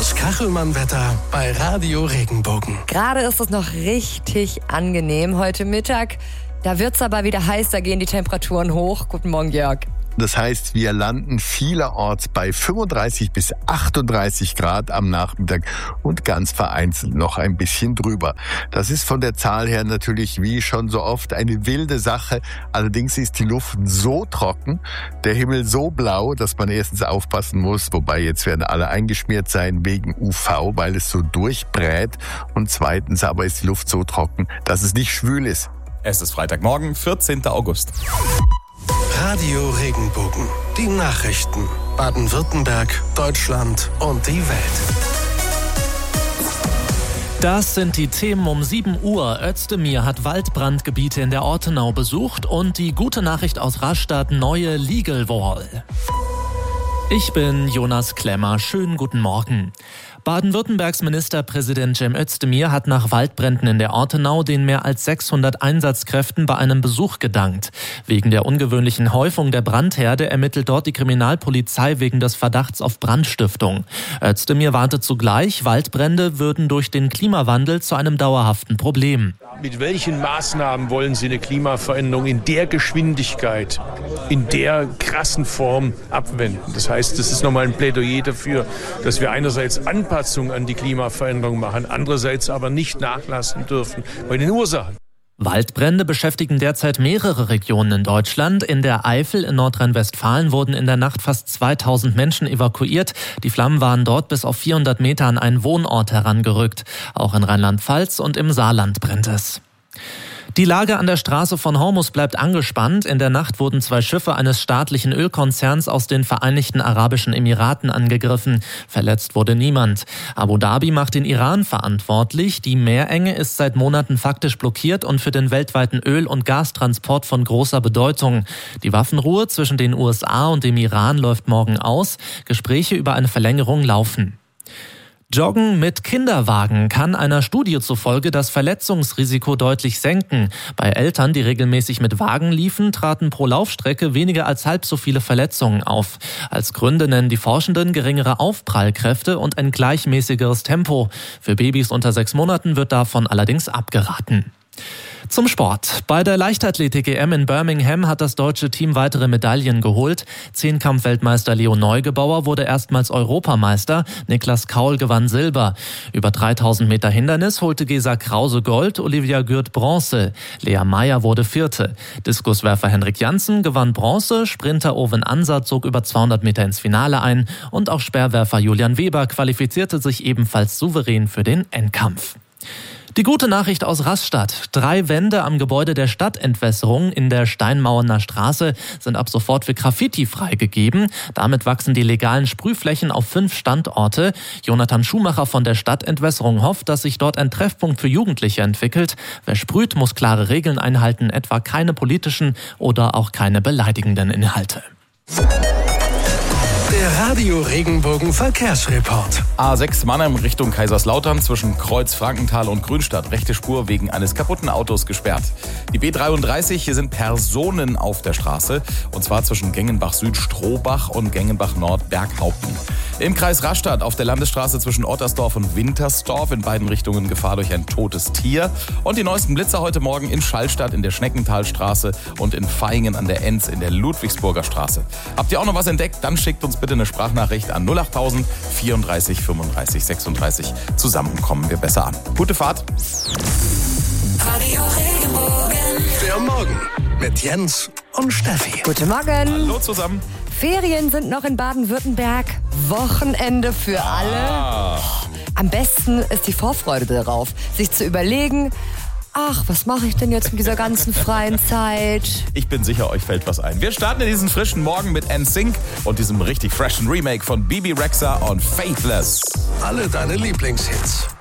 Das Kachelmann-Wetter bei Radio Regenbogen. Gerade ist es noch richtig angenehm heute Mittag. Da wird es aber wieder heiß, da gehen die Temperaturen hoch. Guten Morgen, Jörg. Das heißt, wir landen vielerorts bei 35 bis 38 Grad am Nachmittag und ganz vereinzelt noch ein bisschen drüber. Das ist von der Zahl her natürlich wie schon so oft eine wilde Sache. Allerdings ist die Luft so trocken, der Himmel so blau, dass man erstens aufpassen muss, wobei jetzt werden alle eingeschmiert sein wegen UV, weil es so durchbrät. Und zweitens aber ist die Luft so trocken, dass es nicht schwül ist. Es ist Freitagmorgen, 14. August. Radio Regenbogen. Die Nachrichten. Baden-Württemberg, Deutschland und die Welt. Das sind die Themen um 7 Uhr. Özdemir hat Waldbrandgebiete in der Ortenau besucht und die gute Nachricht aus Rastatt, neue Legal Wall. Ich bin Jonas Klemmer. Schönen guten Morgen. Baden-Württembergs Ministerpräsident Cem Özdemir hat nach Waldbränden in der Ortenau den mehr als 600 Einsatzkräften bei einem Besuch gedankt. Wegen der ungewöhnlichen Häufung der Brandherde ermittelt dort die Kriminalpolizei wegen des Verdachts auf Brandstiftung. Özdemir warnte zugleich, Waldbrände würden durch den Klimawandel zu einem dauerhaften Problem. Mit welchen Maßnahmen wollen Sie eine Klimaveränderung in der Geschwindigkeit, in der krassen Form abwenden? Das heißt, das ist nochmal ein Plädoyer dafür, dass wir einerseits Anpassungen an die Klimaveränderung machen, andererseits aber nicht nachlassen dürfen bei den Ursachen. Waldbrände beschäftigen derzeit mehrere Regionen in Deutschland. In der Eifel in Nordrhein-Westfalen wurden in der Nacht fast 2000 Menschen evakuiert. Die Flammen waren dort bis auf 400 Meter an einen Wohnort herangerückt. Auch in Rheinland-Pfalz und im Saarland brennt es. Die Lage an der Straße von Hormuz bleibt angespannt. In der Nacht wurden 2 Schiffe eines staatlichen Ölkonzerns aus den Vereinigten Arabischen Emiraten angegriffen. Verletzt wurde niemand. Abu Dhabi macht den Iran verantwortlich. Die Meerenge ist seit Monaten faktisch blockiert und für den weltweiten Öl- und Gastransport von großer Bedeutung. Die Waffenruhe zwischen den USA und dem Iran läuft morgen aus. Gespräche über eine Verlängerung laufen. Joggen mit Kinderwagen kann einer Studie zufolge das Verletzungsrisiko deutlich senken. Bei Eltern, die regelmäßig mit Wagen liefen, traten pro Laufstrecke weniger als halb so viele Verletzungen auf. Als Gründe nennen die Forschenden geringere Aufprallkräfte und ein gleichmäßigeres Tempo. Für Babys unter 6 Monaten wird davon allerdings abgeraten. Zum Sport. Bei der Leichtathletik-EM in Birmingham hat das deutsche Team weitere Medaillen geholt. Zehnkampf-Weltmeister Leo Neugebauer wurde erstmals Europameister. Niklas Kaul gewann Silber. Über 3000 Meter Hindernis holte Gesa Krause Gold, Olivia Gürt Bronze. Lea Meyer wurde Vierte. Diskuswerfer Henrik Janssen gewann Bronze. Sprinter Owen Ansa zog über 200 Meter ins Finale ein. Und auch Speerwerfer Julian Weber qualifizierte sich ebenfalls souverän für den Endkampf. Die gute Nachricht aus Rastatt. 3 Wände am Gebäude der Stadtentwässerung in der Steinmauerner Straße sind ab sofort für Graffiti freigegeben. Damit wachsen die legalen Sprühflächen auf 5 Standorte. Jonathan Schumacher von der Stadtentwässerung hofft, dass sich dort ein Treffpunkt für Jugendliche entwickelt. Wer sprüht, muss klare Regeln einhalten, etwa keine politischen oder auch keine beleidigenden Inhalte. Der Radio Regenbogen Verkehrsreport. A6 Mannheim Richtung Kaiserslautern zwischen Kreuz Frankenthal und Grünstadt. Rechte Spur wegen eines kaputten Autos gesperrt. Die B33, hier sind Personen auf der Straße. Und zwar zwischen Gengenbach Süd Strohbach und Gengenbach Nord Berghaupten. Im Kreis Rastatt auf der Landesstraße zwischen Ottersdorf und Wintersdorf in beiden Richtungen Gefahr durch ein totes Tier. Und die neuesten Blitzer heute Morgen in Schallstadt in der Schneckenthalstraße und in Vaihingen an der Enz in der Ludwigsburger Straße. Habt ihr auch noch was entdeckt? Dann schickt uns bitte eine Sprachnachricht an 08000 34 35 36. Zusammen kommen wir besser an. Gute Fahrt. Radio Regenbogen. Der Morgen mit Jens und Steffi. Guten Morgen. Hallo zusammen. Ferien sind noch in Baden-Württemberg. Wochenende für alle. Am besten ist die Vorfreude darauf, sich zu überlegen, ach, was mache ich denn jetzt mit dieser ganzen freien Zeit? Ich bin sicher, euch fällt was ein. Wir starten in diesen frischen Morgen mit NSYNC und diesem richtig freshen Remake von Bebe Rexha und Faithless. Alle deine Lieblingshits.